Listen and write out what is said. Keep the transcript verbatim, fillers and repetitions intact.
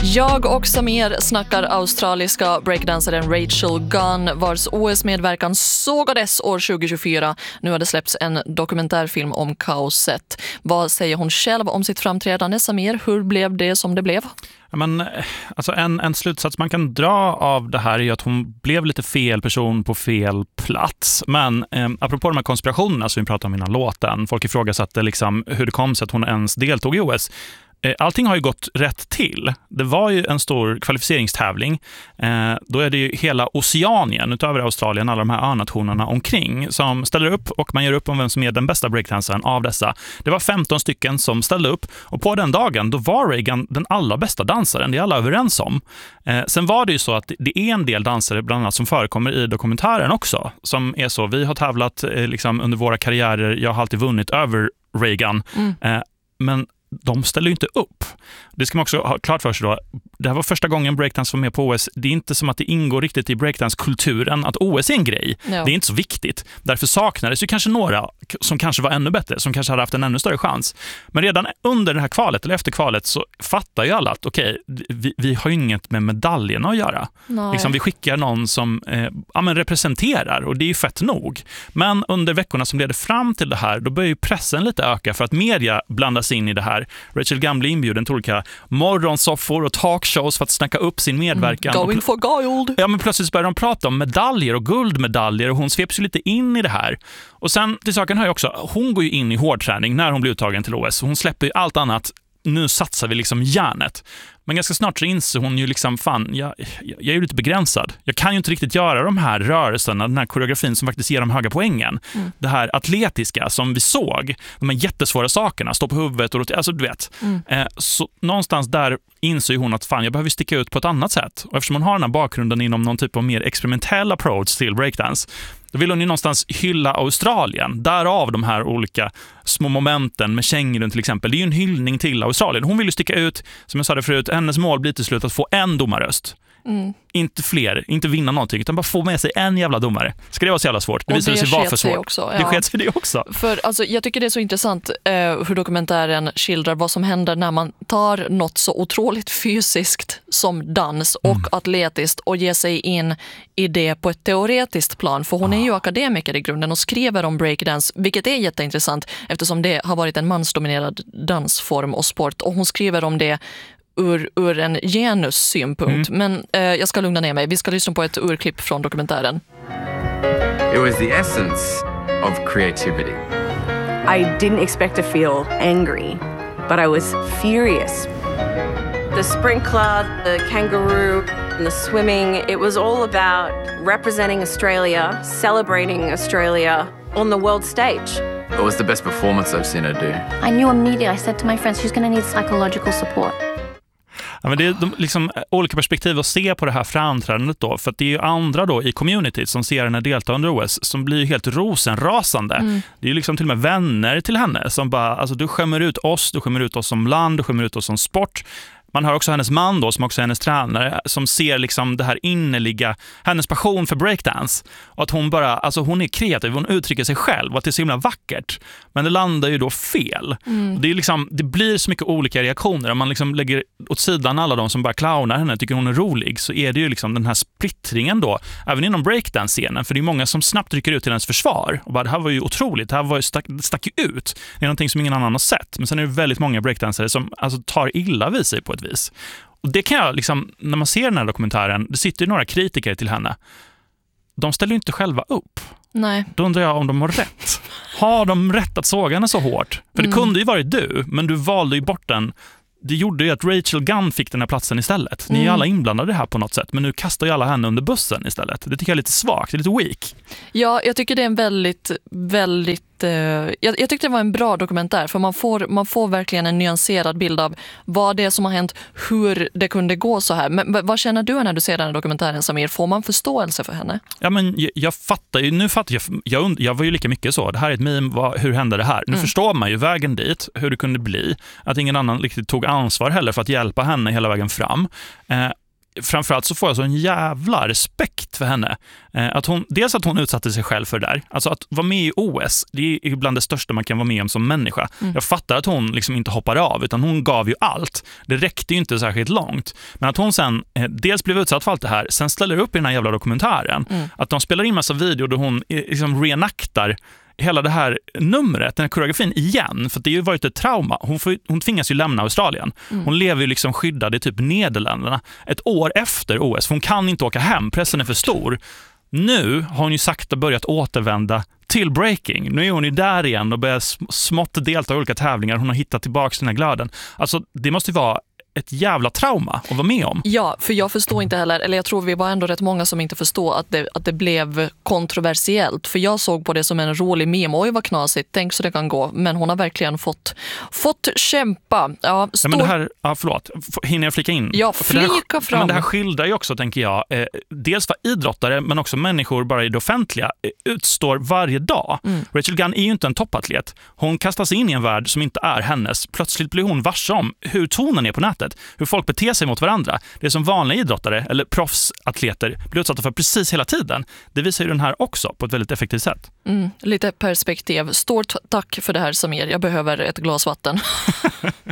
Jag och Samir snackar australiska breakdansaren Rachel Gunn, vars O S-medverkan sågades år tjugo tjugofyra. Nu har det släppts en dokumentärfilm om kaoset. Vad säger hon själv om sitt framträdande, Samir? Hur blev det som det blev? Ja, men, alltså en, en slutsats man kan dra av det här är att hon blev lite fel person på fel plats. Men eh, apropå de här konspirationerna som vi pratade om innan låten, folk ifrågasatte liksom hur det kom sig att hon ens deltog i O S. Allting har ju gått rätt till. Det var ju en stor kvalificeringstävling. Eh, då är det ju hela Oceanien utöver Australien, alla de här önationerna omkring som ställer upp, och man gör upp om vem som är den bästa breakdansaren av dessa. Det var femton stycken som ställde upp, och på den dagen då var Reagan den allra bästa dansaren. Det är alla överens om. Eh, sen var det ju så att det är en del dansare bland annat som förekommer i dokumentären också, som är så, vi har tävlat eh, liksom under våra karriärer, jag har alltid vunnit över Reagan. Mm. Eh, men de ställer ju inte upp. Det ska man också ha klart för sig då. Det här var första gången breakdance var med på O S. Det är inte som att det ingår riktigt i breakdance-kulturen att O S är en grej. Ja. Det är inte så viktigt. Därför saknades ju kanske några som kanske var ännu bättre, som kanske hade haft en ännu större chans. Men redan under det här kvalet, eller efter kvalet, så fattar ju alla att okej, okay, vi, vi har ju inget med medaljerna att göra. Liksom, vi skickar någon som eh, ja, men representerar, och det är ju fett nog. Men under veckorna som leder fram till det här, då börjar ju pressen lite öka för att media blandas in i det här. Rachel Gunn blir inbjuden till olika morgonsoffor och talkshows för att snacka upp sin medverkan. Mm, going for gold. Ja, men plötsligt börjar de prata om medaljer och guldmedaljer, och hon sveps ju lite in i det här. Och sen till saken hör jag också, hon går ju in i hårdträning när hon blir uttagen till O S. Hon släpper ju allt annat. Nu satsar vi liksom järnet. Men ganska snart så inser hon ju liksom, fan, jag, jag, jag är ju lite begränsad. Jag kan ju inte riktigt göra de här rörelserna, den här koreografin som faktiskt ger de höga poängen. Mm. Det här atletiska som vi såg, de här jättesvåra sakerna, stå på huvudet och alltså du vet. Mm. Eh, så någonstans där inser hon att fan, jag behöver sticka ut på ett annat sätt. Och eftersom hon har den här bakgrunden inom någon typ av mer experimentell approach till breakdance, då vill hon ju någonstans hylla Australien. Därav de här olika små momenten med kängurun till exempel. Det är ju en hyllning till Australien. Hon vill ju sticka ut, som jag sa det förut, hennes mål blir till slut att få en domarröst. Mm. Inte fler, inte vinna någonting, utan bara få med sig en jävla domare. Ska det vara så jävla svårt? Det visar sig vara för svårt. Också, ja. Det sker sig det också. För alltså, jag tycker det är så intressant eh, hur dokumentären skildrar vad som händer när man tar något så otroligt fysiskt som dans och mm. atletiskt och ger sig in i det på ett teoretiskt plan. För hon är ju akademiker i grunden och skriver om breakdance, vilket är jätteintressant eftersom det har varit en mansdominerad dansform och sport, och hon skriver om det Ur, ur en genussynpunkt. Mm. Men eh, jag ska lugna ner mig. Vi ska lyssna på ett urklipp från dokumentären. It was the essence of creativity. I didn't expect to feel angry, but I was furious. The sprinkler, the kangaroo, and the swimming, it was all about representing Australia, celebrating Australia on the world stage. It was the best performance I've seen her do. I knew immediately, I said to my friends, she's going to need psychological support. Ja, men det är de, liksom, olika perspektiv att se på det här framträdandet då, för att det är ju andra då i communityt som ser henne delta under O S som blir ju helt rosenrasande. Mm. Det är ju liksom till och med vänner till henne som bara, alltså du skämmer ut oss, du skämmer ut oss som land, du skämmer ut oss som sport. Man har också hennes man då, som också är hennes tränare, som ser liksom det här innerliga, hennes passion för breakdance. Och att hon bara, alltså hon är kreativ, hon uttrycker sig själv och att det är så himla vackert. Men det landar ju då fel. Mm. Det är liksom, det blir så mycket olika reaktioner. Om man liksom lägger åt sidan alla de som bara clownar henne, tycker hon är rolig, så är det ju liksom den här splittringen då, även inom breakdance-scenen. För det är många som snabbt rycker ut till hennes försvar. Och bara, det här var ju otroligt, det här var ju stack, stack ju ut. Det är någonting som ingen annan har sett. Men sen är det väldigt många breakdansare som alltså tar illa vid sig på ett vis. Och det kan jag liksom, när man ser den här dokumentären, det sitter ju några kritiker till henne. De ställer ju inte själva upp. Nej. Då undrar jag om de har rätt. Har de rätt att såga henne så hårt? För det mm. kunde ju varit du, men du valde ju bort den. Det gjorde ju att Rachel Gunn fick den här platsen istället. Ni är mm. alla inblandade här på något sätt, men nu kastar ju alla henne under bussen istället. Det tycker jag är lite svagt, det är lite weak. Ja, jag tycker det är en väldigt, väldigt... Eh, jag, jag tyckte det var en bra dokumentär, för man får, man får verkligen en nyanserad bild av vad det är som har hänt, hur det kunde gå så här. Men vad känner du när du ser den här dokumentären, Samir? Får man förståelse för henne? Ja, men jag, jag fattar ju, nu fattar jag, jag, jag var ju lika mycket så. Det här är ett meme, vad, hur hände det här? Nu mm. förstår man ju vägen dit, hur det kunde bli. Att ingen annan riktigt tog ansvar heller för att hjälpa henne hela vägen fram. Eh, framförallt så får jag så en jävla respekt för henne. Eh, att hon, dels att hon utsatte sig själv för det där. Alltså att vara med i O S, det är bland det största man kan vara med om som människa. Mm. Jag fattar att hon liksom inte hoppar av, utan hon gav ju allt. Det räckte ju inte särskilt långt. Men att hon sen eh, dels blev utsatt för allt det här, sen ställer upp i den här jävla dokumentären. Mm. Att de spelar in massa videor där hon eh, liksom reenaktar hela det här numret, den här koreografin igen, för det har ju varit ett trauma. Hon, får, hon tvingas ju lämna Australien. Mm. Hon lever ju liksom skyddad i typ Nederländerna ett år efter O S. Hon kan inte åka hem, pressen är för stor. Nu har hon ju sakta börjat återvända till breaking. Nu är hon ju där igen och börjar smått delta i olika tävlingar. Hon har hittat tillbaka den här glöden. Alltså, det måste ju vara ett jävla trauma att vara med om. Ja, för jag förstår inte heller, eller jag tror vi var ändå rätt många som inte förstår att det, att det blev kontroversiellt. För jag såg på det som en rolig meme. Oj, vad knasigt, tänk så det kan gå. Men hon har verkligen fått, fått kämpa. Ja, stor... ja, men det här, ja, förlåt, hinner jag flika in? Ja, flika här, fram. Men det här skildrar ju också, tänker jag, eh, dels vad idrottare, men också människor bara i det offentliga eh, utstår varje dag. Mm. Rachel Gunn är ju inte en toppatlet. Hon kastas in i en värld som inte är hennes. Plötsligt blir hon varse om hur tonen är på nätet. Hur folk beter sig mot varandra. Det som vanliga idrottare eller proffsatleter blir utsatta för precis hela tiden. Det visar ju den här också på ett väldigt effektivt sätt. Mm, lite perspektiv. Stort tack för det här, Samir. Jag behöver ett glas vatten.